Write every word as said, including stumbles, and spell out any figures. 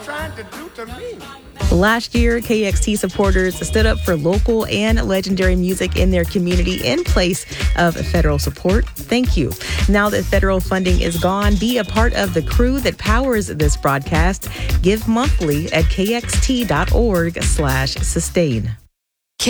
Trying to do to me. Last year, K X T supporters stood up for local and legendary music in their community in place of federal support. Thank you. Now that federal funding is gone, be a part of the crew that powers this broadcast. Give monthly at kxt.org slash sustain.